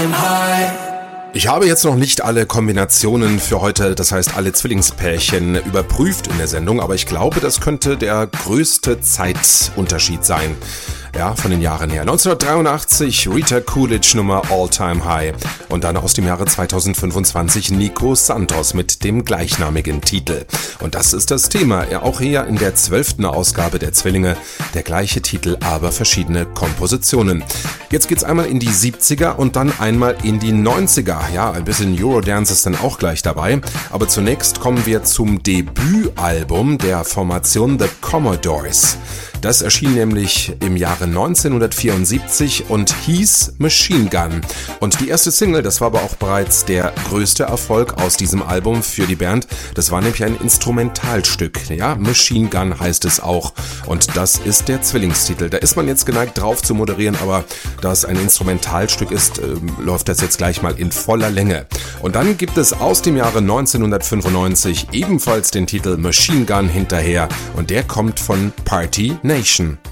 time high. Ich habe jetzt noch nicht alle Kombinationen für heute, das heißt alle Zwillingspärchen, überprüft in der Sendung, aber ich glaube, das könnte der größte Zeitunterschied sein. Ja, von den Jahren her. 1983 Rita Coolidge Nummer All Time High und dann aus dem Jahre 2025 Nico Santos mit dem gleichnamigen Titel. Und das ist das Thema. Ja, auch hier in der 12. Ausgabe der Zwillinge der gleiche Titel, aber verschiedene Kompositionen. Jetzt geht's einmal in die 70er und dann einmal in die 90er. Ja, ein bisschen Eurodance ist dann auch gleich dabei. Aber zunächst kommen wir zum Debütalbum der Formation The Commodores. Das erschien nämlich im Jahre 1974 und hieß Machine Gun. Und die erste Single, das war aber auch bereits der größte Erfolg aus diesem Album für die Band. Das war nämlich ein Instrumentalstück. Ja, Machine Gun heißt es auch. Und das ist der Zwillingstitel. Da ist man jetzt geneigt drauf zu moderieren, aber da es ein Instrumentalstück ist, läuft das jetzt gleich mal in voller Länge. Und dann gibt es aus dem Jahre 1995 ebenfalls den Titel Machine Gun hinterher. Und der kommt von Party Nation.